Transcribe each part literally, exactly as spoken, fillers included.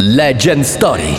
Legend Story.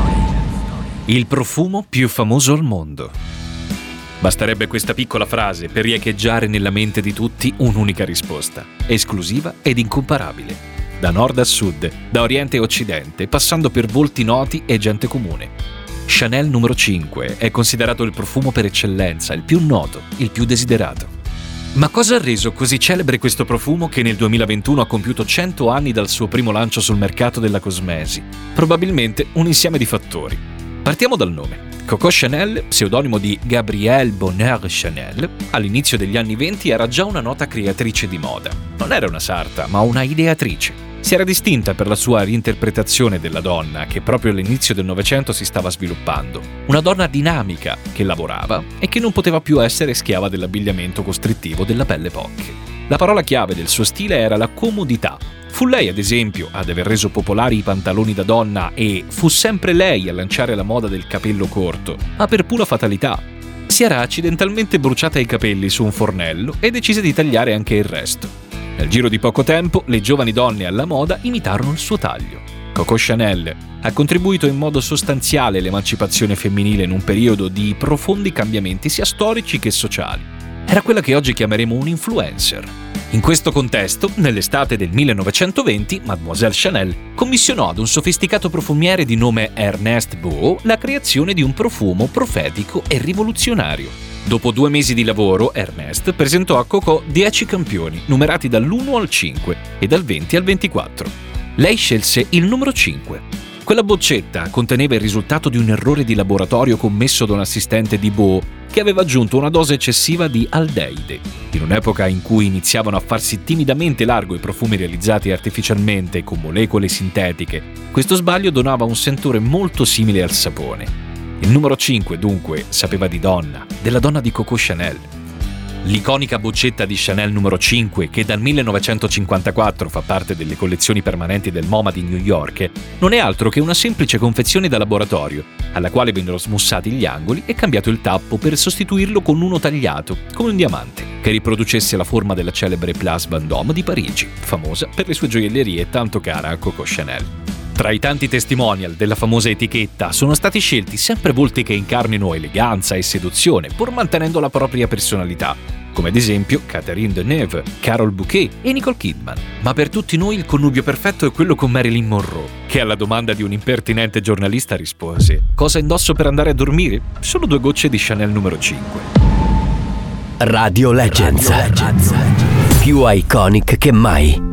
Il profumo più famoso al mondo. Basterebbe questa piccola frase per riecheggiare nella mente di tutti un'unica risposta, esclusiva ed incomparabile. Da nord a sud, da oriente a occidente, passando per volti noti e gente comune. Chanel numero cinque è considerato il profumo per eccellenza, il più noto, il più desiderato. Ma cosa ha reso così celebre questo profumo che nel duemilaventuno ha compiuto cento anni dal suo primo lancio sul mercato della cosmesi? Probabilmente un insieme di fattori. Partiamo dal nome. Coco Chanel, pseudonimo di Gabrielle Bonheur Chanel, all'inizio degli anni venti era già una nota creatrice di moda. Non era una sarta, ma una ideatrice. Si era distinta per la sua reinterpretazione della donna che proprio all'inizio del Novecento si stava sviluppando. Una donna dinamica che lavorava e che non poteva più essere schiava dell'abbigliamento costrittivo della Belle Époque. La parola chiave del suo stile era la comodità. Fu lei, ad esempio, ad aver reso popolari i pantaloni da donna e fu sempre lei a lanciare la moda del capello corto, ma per pura fatalità. Si era accidentalmente bruciata i capelli su un fornello e decise di tagliare anche il resto. Nel giro di poco tempo, le giovani donne alla moda imitarono il suo taglio. Coco Chanel ha contribuito in modo sostanziale all'emancipazione femminile in un periodo di profondi cambiamenti sia storici che sociali. Era quella che oggi chiameremo un influencer. In questo contesto, nell'estate del millenovecentoventi, Mademoiselle Chanel commissionò ad un sofisticato profumiere di nome Ernest Beau la creazione di un profumo profetico e rivoluzionario. Dopo due mesi di lavoro, Ernest presentò a Coco dieci campioni, numerati dall'uno al cinque e dal venti al ventiquattro. Lei scelse il numero cinque. Quella boccetta conteneva il risultato di un errore di laboratorio commesso da un assistente di Beau che aveva aggiunto una dose eccessiva di aldeide. In un'epoca in cui iniziavano a farsi timidamente largo i profumi realizzati artificialmente con molecole sintetiche, questo sbaglio donava un sentore molto simile al sapone. Il numero cinque, dunque, sapeva di donna, della donna di Coco Chanel. L'iconica boccetta di Chanel numero cinque, che dal millenovecentocinquantaquattro fa parte delle collezioni permanenti del MoMA di New York, non è altro che una semplice confezione da laboratorio, alla quale vennero smussati gli angoli e cambiato il tappo per sostituirlo con uno tagliato, come un diamante, che riproducesse la forma della celebre Place Vendôme di Parigi, famosa per le sue gioiellerie tanto cara a Coco Chanel. Tra i tanti testimonial della famosa etichetta sono stati scelti sempre volti che incarnino eleganza e seduzione, pur mantenendo la propria personalità, come ad esempio Catherine Deneuve, Carol Bouquet e Nicole Kidman. Ma per tutti noi il connubio perfetto è quello con Marilyn Monroe, che alla domanda di un impertinente giornalista rispose: «Cosa indosso per andare a dormire? Solo due gocce di Chanel numero cinque». Radio Legends, più iconic che mai.